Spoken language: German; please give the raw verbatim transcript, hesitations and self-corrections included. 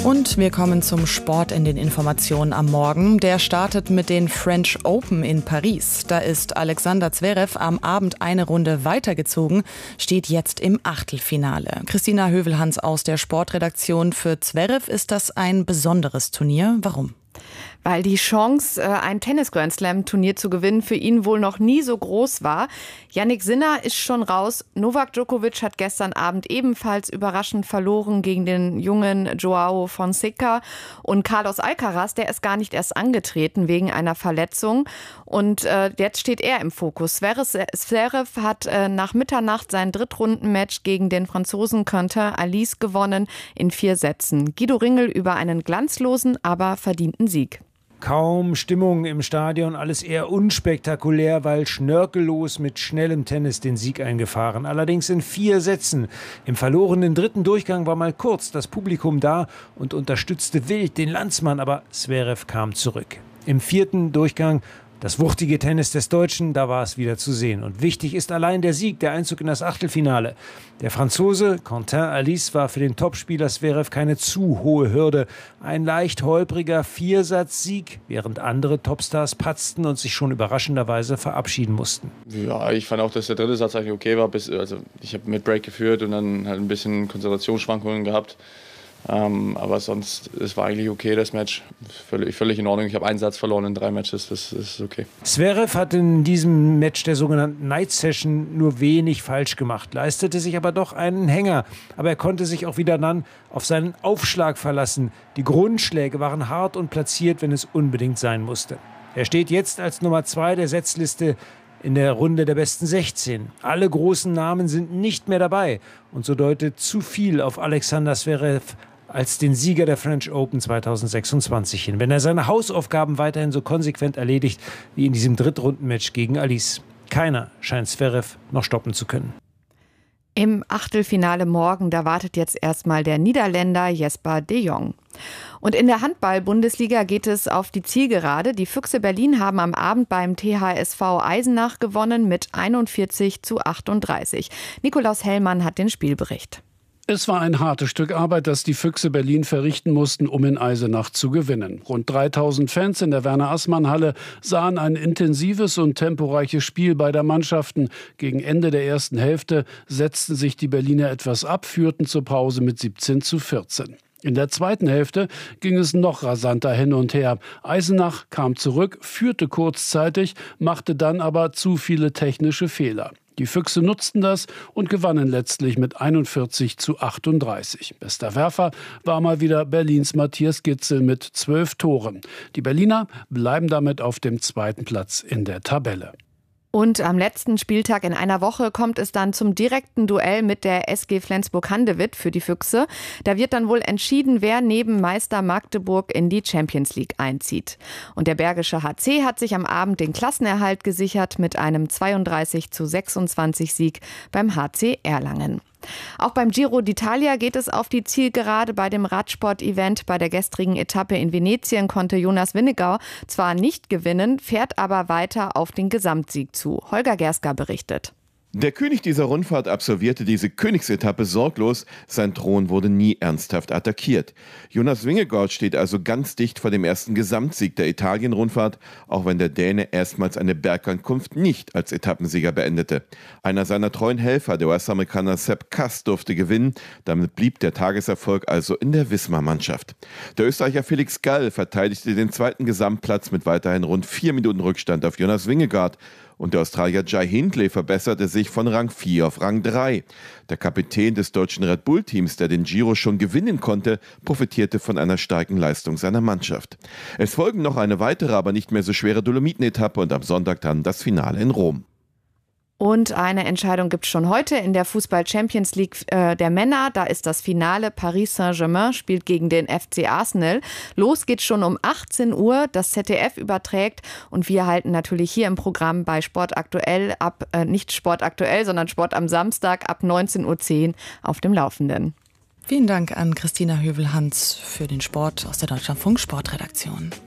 Und wir kommen zum Sport in den Informationen am Morgen. Der startet mit den French Open in Paris. Da ist Alexander Zverev am Abend eine Runde weitergezogen, steht jetzt im Achtelfinale. Christina Hövelhans aus der Sportredaktion. Für Zverev ist das ein besonderes Turnier. Warum? Weil die Chance, ein Tennis-Grand-Slam-Turnier zu gewinnen, für ihn wohl noch nie so groß war. Jannik Sinner ist schon raus. Novak Djokovic hat gestern Abend ebenfalls überraschend verloren gegen den jungen Joao Fonseca. Und Carlos Alcaraz, der ist gar nicht erst angetreten wegen einer Verletzung. Und äh, jetzt steht er im Fokus. Zverev hat äh, nach Mitternacht sein Drittrundenmatch gegen den Franzosen Quentin Halys gewonnen in vier Sätzen. Guido Ringel über einen glanzlosen, aber verdienten Sieg. Kaum Stimmung im Stadion, alles eher unspektakulär, weil schnörkellos mit schnellem Tennis den Sieg eingefahren. Allerdings in vier Sätzen. Im verlorenen dritten Durchgang war mal kurz das Publikum da und unterstützte wild den Landsmann, aber Zverev kam zurück. Im vierten Durchgang das wuchtige Tennis des Deutschen, da war es wieder zu sehen. Und wichtig ist allein der Sieg, der Einzug in das Achtelfinale. Der Franzose Quentin Halys war für den Topspieler Zverev keine zu hohe Hürde. Ein leicht holpriger Viersatzsieg, während andere Topstars patzten und sich schon überraschenderweise verabschieden mussten. Ja, ich fand auch, dass der dritte Satz eigentlich okay war. Bis, also ich habe mit Break geführt und dann halt ein bisschen Konzentrationsschwankungen gehabt. Ähm, aber sonst, es war eigentlich okay, das Match. Völlig, völlig in Ordnung. Ich habe einen Satz verloren in drei Matches, das ist okay. Zverev hat in diesem Match der sogenannten Night Session nur wenig falsch gemacht, leistete sich aber doch einen Hänger. Aber er konnte sich auch wieder dann auf seinen Aufschlag verlassen. Die Grundschläge waren hart und platziert, wenn es unbedingt sein musste. Er steht jetzt als Nummer zwei der Setzliste in der Runde der besten sechzehn. Alle großen Namen sind nicht mehr dabei. Und so deutet zu viel auf Alexander Zverev als den Sieger der French Open zweitausendsechsundzwanzig hin, wenn er seine Hausaufgaben weiterhin so konsequent erledigt wie in diesem Drittrundenmatch gegen Halys. Keiner scheint Zverev noch stoppen zu können. Im Achtelfinale morgen, da wartet jetzt erstmal der Niederländer Jesper de Jong. Und in der Handball-Bundesliga geht es auf die Zielgerade. Die Füchse Berlin haben am Abend beim T H S V Eisenach gewonnen mit einundvierzig zu achtunddreißig. Nikolaus Hellmann hat den Spielbericht. Es war ein hartes Stück Arbeit, das die Füchse Berlin verrichten mussten, um in Eisenach zu gewinnen. Rund dreitausend Fans in der Werner-Assmann-Halle sahen ein intensives und temporeiches Spiel beider Mannschaften. Gegen Ende der ersten Hälfte setzten sich die Berliner etwas ab, führten zur Pause mit siebzehn zu vierzehn. In der zweiten Hälfte ging es noch rasanter hin und her. Eisenach kam zurück, führte kurzzeitig, machte dann aber zu viele technische Fehler. Die Füchse nutzten das und gewannen letztlich mit einundvierzig zu achtunddreißig. Bester Werfer war mal wieder Berlins Matthias Gitzel mit zwölf Toren. Die Berliner bleiben damit auf dem zweiten Platz in der Tabelle. Und am letzten Spieltag in einer Woche kommt es dann zum direkten Duell mit der S G Flensburg-Handewitt für die Füchse. Da wird dann wohl entschieden, wer neben Meister Magdeburg in die Champions League einzieht. Und der Bergische H C hat sich am Abend den Klassenerhalt gesichert mit einem zweiunddreißig zu sechsundzwanzig Sieg beim H C Erlangen. Auch beim Giro d'Italia geht es auf die Zielgerade. Bei dem Radsport-Event bei der gestrigen Etappe in Venetien konnte Jonas Vingegaard zwar nicht gewinnen, fährt aber weiter auf den Gesamtsieg zu. Holger Gerska berichtet. Der König dieser Rundfahrt absolvierte diese Königsetappe sorglos. Sein Thron wurde nie ernsthaft attackiert. Jonas Vingegaard steht also ganz dicht vor dem ersten Gesamtsieg der Italien-Rundfahrt, auch wenn der Däne erstmals eine Bergankunft nicht als Etappensieger beendete. Einer seiner treuen Helfer, der U S-Amerikaner Sepp Kuss, durfte gewinnen. Damit blieb der Tageserfolg also in der Visma-Mannschaft. Der Österreicher Felix Gall verteidigte den zweiten Gesamtplatz mit weiterhin rund vier Minuten Rückstand auf Jonas Vingegaard. Und der Australier Jai Hindley verbesserte sich von Rang vier auf Rang drei. Der Kapitän des deutschen Red Bull-Teams, der den Giro schon gewinnen konnte, profitierte von einer starken Leistung seiner Mannschaft. Es folgen noch eine weitere, aber nicht mehr so schwere Dolomiten-Etappe und am Sonntag dann das Finale in Rom. Und eine Entscheidung gibt es schon heute in der Fußball-Champions League äh, der Männer. Da ist das Finale. Paris Saint-Germain spielt gegen den F C Arsenal. Los geht's schon um achtzehn Uhr. Das Z D F überträgt. Und wir halten natürlich hier im Programm bei Sport aktuell ab, äh, nicht Sport aktuell, sondern Sport am Samstag ab neunzehn Uhr zehn auf dem Laufenden. Vielen Dank an Christina Hövelhans für den Sport aus der Deutschlandfunk Sportredaktion.